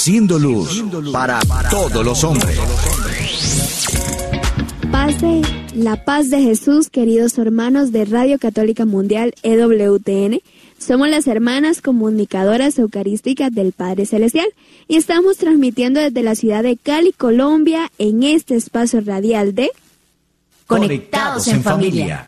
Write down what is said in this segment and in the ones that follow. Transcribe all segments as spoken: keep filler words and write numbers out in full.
Haciendo luz para todos los hombres. Paz de, la paz de Jesús, queridos hermanos de Radio Católica Mundial E W T N. Somos las hermanas comunicadoras eucarísticas del Padre Celestial y estamos transmitiendo desde la ciudad de Cali, Colombia, en este espacio radial de Conectados en Familia.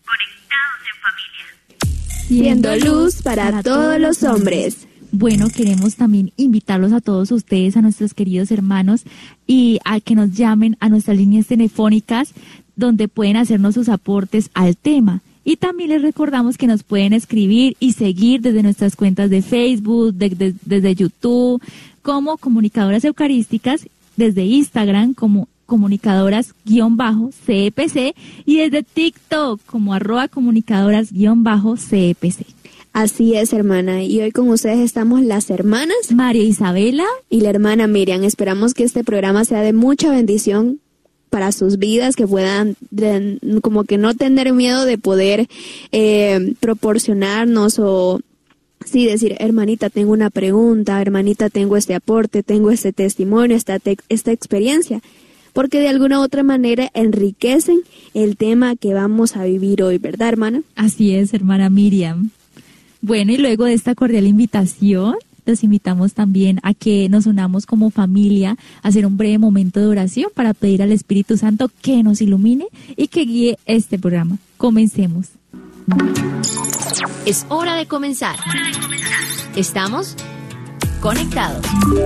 Siendo luz para, para todos los hombres. Bueno, queremos también invitarlos a todos ustedes, a nuestros queridos hermanos, y a que nos llamen a nuestras líneas telefónicas donde pueden hacernos sus aportes al tema. Y también les recordamos que nos pueden escribir y seguir desde nuestras cuentas de Facebook, de, de, desde YouTube, como Comunicadoras Eucarísticas, desde Instagram como comunicadoras-C E P C y desde TikTok como arroba comunicadoras-C E P C. Así es, hermana, y hoy con ustedes estamos las hermanas María Isabela y la hermana Miriam. Esperamos que este programa sea de mucha bendición para sus vidas, que puedan de, como que no tener miedo de poder eh, proporcionarnos o sí decir, hermanita, tengo una pregunta, hermanita, tengo este aporte, tengo este testimonio, esta, te, esta experiencia, porque de alguna u otra manera enriquecen el tema que vamos a vivir hoy, ¿verdad, hermana? Así es, hermana Miriam. Bueno, y luego de esta cordial invitación, los invitamos también a que nos unamos como familia a hacer un breve momento de oración para pedir al Espíritu Santo que nos ilumine y que guíe este programa. Comencemos. Es hora de comenzar. Estamos conectados.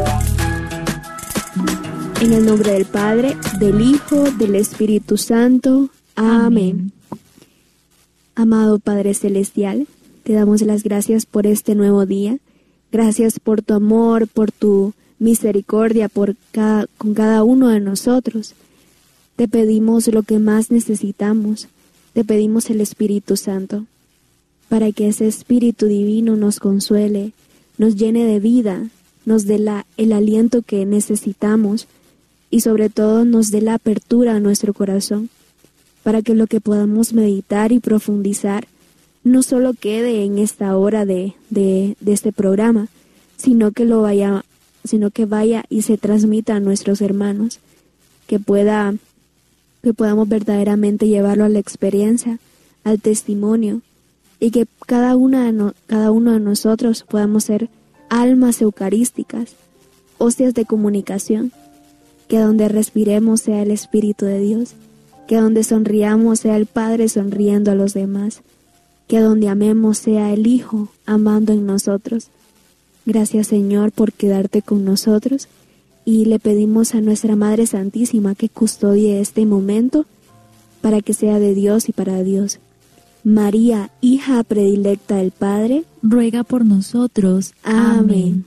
En el nombre del Padre, del Hijo, del Espíritu Santo. Amén. Amén. Amado Padre Celestial, te damos las gracias por este nuevo día. Gracias por tu amor, por tu misericordia por cada, con cada uno de nosotros. Te pedimos lo que más necesitamos. Te pedimos el Espíritu Santo, para que ese Espíritu Divino nos consuele, nos llene de vida, nos dé la, el aliento que necesitamos y sobre todo nos dé la apertura a nuestro corazón, para que lo que podamos meditar y profundizar no solo quede en esta hora de, de, de este programa, sino que lo vaya, sino que vaya y se transmita a nuestros hermanos, que pueda, que podamos verdaderamente llevarlo a la experiencia, al testimonio, y que cada una de no, cada uno de nosotros podamos ser almas eucarísticas, hostias de comunicación, que donde respiremos sea el Espíritu de Dios, que donde sonriamos sea el Padre sonriendo a los demás, que donde amemos sea el Hijo amando en nosotros. Gracias, Señor, por quedarte con nosotros, y le pedimos a nuestra Madre Santísima que custodie este momento para que sea de Dios y para Dios. María, hija predilecta del Padre, ruega por nosotros. Amén.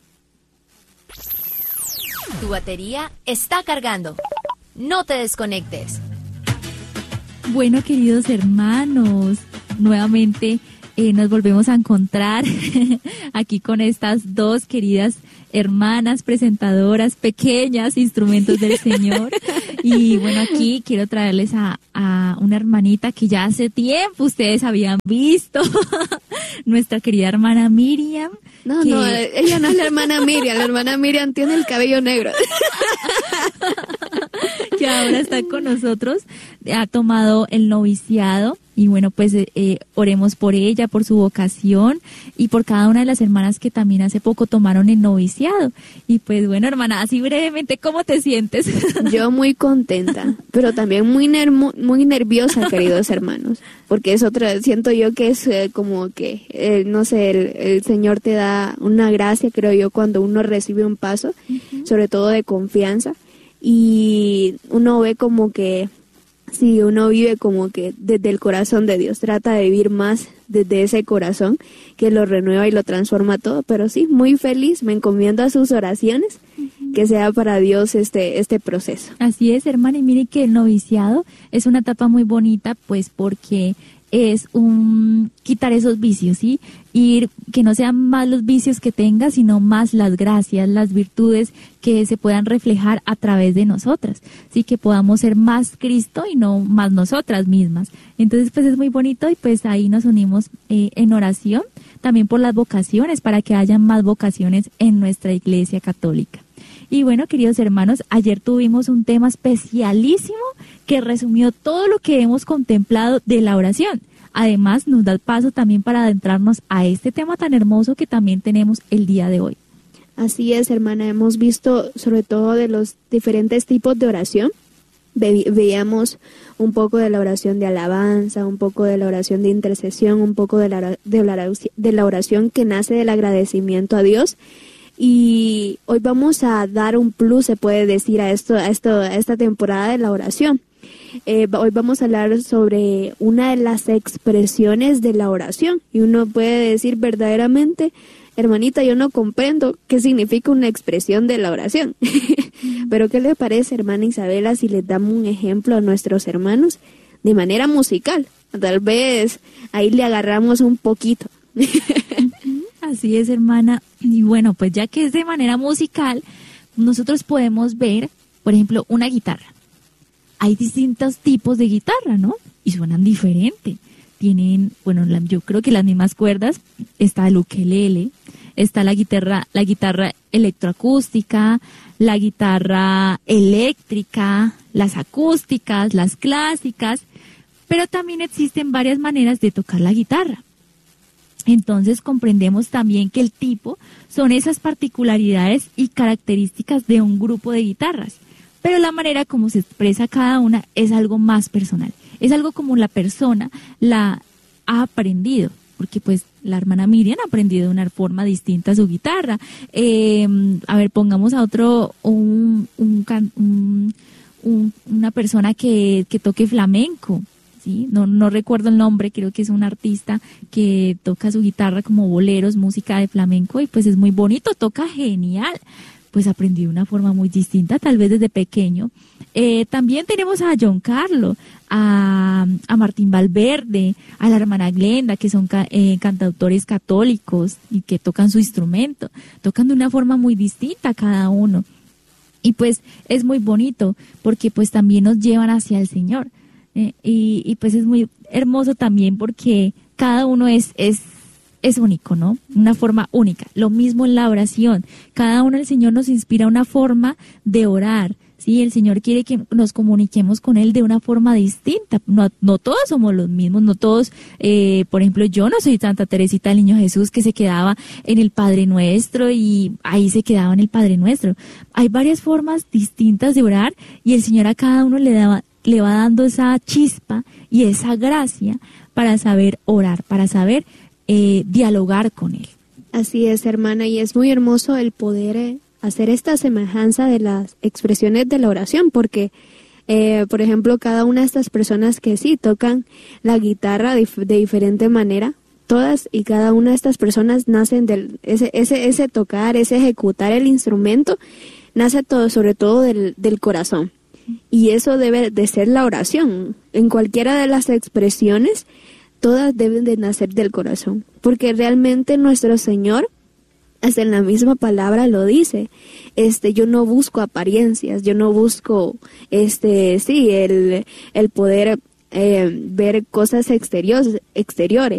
Tu batería está cargando. No te desconectes. Bueno, queridos hermanos, nuevamente eh, nos volvemos a encontrar aquí con estas dos queridas hermanas presentadoras, pequeñas instrumentos del Señor. Y bueno, aquí quiero traerles a, a una hermanita que ya hace tiempo ustedes habían visto, nuestra querida hermana Miriam. No, que... no, ella no es la hermana Miriam, la hermana Miriam tiene el cabello negro. Que ahora está con nosotros, ha tomado el noviciado y bueno, pues eh, oremos por ella, por su vocación y por cada una de las hermanas que también hace poco tomaron el noviciado. Y pues bueno, hermana, así brevemente, ¿cómo te sientes? Yo muy contenta, pero también muy nermo, muy nerviosa, queridos hermanos, porque es otra, siento yo que es eh, como que, eh, no sé, el, el Señor te da una gracia, creo yo, cuando uno recibe un paso, uh-huh. sobre todo de confianza, y uno ve como que, sí, uno vive como que desde el corazón de Dios, trata de vivir más desde ese corazón que lo renueva y lo transforma todo, pero sí, muy feliz, me encomiendo a sus oraciones, uh-huh. que sea para Dios este, este proceso. Así es, hermana, y mire que el noviciado es una etapa muy bonita, pues porque es un quitar esos vicios, ¿sí? Y que no sean más los vicios que tengas, sino más las gracias, las virtudes que se puedan reflejar a través de nosotras, ¿sí? Que podamos ser más Cristo y no más nosotras mismas. Entonces, pues es muy bonito y pues ahí nos unimos eh, en oración, también por las vocaciones, para que haya más vocaciones en nuestra Iglesia Católica. Y bueno, queridos hermanos, ayer tuvimos un tema especialísimo que resumió todo lo que hemos contemplado de la oración. Además, nos da paso también para adentrarnos a este tema tan hermoso que también tenemos el día de hoy. Así es, hermana, hemos visto sobre todo de los diferentes tipos de oración. Ve- veíamos un poco de la oración de alabanza, un poco de la oración de intercesión, un poco de la, de la, de la oración que nace del agradecimiento a Dios. Y hoy vamos a dar un plus, se puede decir, a esto, a esto, a esta temporada de la oración. Eh, hoy vamos a hablar sobre una de las expresiones de la oración. Y uno puede decir verdaderamente, hermanita, yo no comprendo qué significa una expresión de la oración. Pero ¿qué le parece, hermana Isabela, si les damos un ejemplo a nuestros hermanos de manera musical? Tal vez ahí le agarramos un poquito. Así es, hermana. Y bueno, pues ya que es de manera musical, nosotros podemos ver, por ejemplo, una guitarra. Hay distintos tipos de guitarra, ¿no? Y suenan diferente. Tienen, bueno, la, yo creo que las mismas cuerdas. Está el ukelele, está la guitarra, la guitarra electroacústica, la guitarra eléctrica, las acústicas, las clásicas, pero también existen varias maneras de tocar la guitarra. Entonces comprendemos también que el tipo son esas particularidades y características de un grupo de guitarras, pero la manera como se expresa cada una es algo más personal, es algo como la persona la ha aprendido, porque pues la hermana Miriam ha aprendido de una forma distinta su guitarra. Eh, a ver, pongamos a otro, un, un, un, un, una persona que, que toque flamenco. ¿Sí? No, no recuerdo el nombre, creo que es un artista que toca su guitarra como boleros, música de flamenco, y pues es muy bonito, toca genial. Pues aprendí de una forma muy distinta, tal vez desde pequeño. Eh, también tenemos a John Carlo, a, a Martín Valverde, a la hermana Glenda, que son ca, eh, cantautores católicos y que tocan su instrumento, tocan de una forma muy distinta cada uno. Y pues es muy bonito, porque pues también nos llevan hacia el Señor. Eh, y, y pues es muy hermoso también porque cada uno es, es, es único, ¿no? Una forma única. Lo mismo en la oración. Cada uno, el Señor nos inspira una forma de orar, ¿sí? El Señor quiere que nos comuniquemos con Él de una forma distinta. No, no todos somos los mismos, no todos, eh, por ejemplo, yo no soy Santa Teresita del Niño Jesús que se quedaba en el Padre Nuestro y ahí se quedaba en el Padre Nuestro. Hay varias formas distintas de orar y el Señor a cada uno le daba le va dando esa chispa y esa gracia para saber orar, para saber eh, dialogar con Él. Así es, hermana, y es muy hermoso el poder eh, hacer esta semejanza de las expresiones de la oración, porque, eh, por ejemplo, cada una de estas personas que sí tocan la guitarra de, de diferente manera, todas y cada una de estas personas nacen del ese ese ese tocar, ese ejecutar el instrumento, nace todo, sobre todo del, del corazón. Y eso debe de ser la oración. En cualquiera de las expresiones, todas deben de nacer del corazón. Porque realmente nuestro Señor, hasta en la misma palabra lo dice. Este, yo no busco apariencias, yo no busco, este, sí, el, el poder eh, ver cosas exteriores, exteriores.